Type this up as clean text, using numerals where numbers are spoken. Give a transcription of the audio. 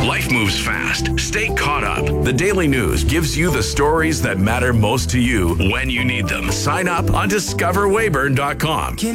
Life moves fast. Stay caught up. The Daily News gives you the stories that matter most to you when you need them. Sign up on discoverweyburn.com.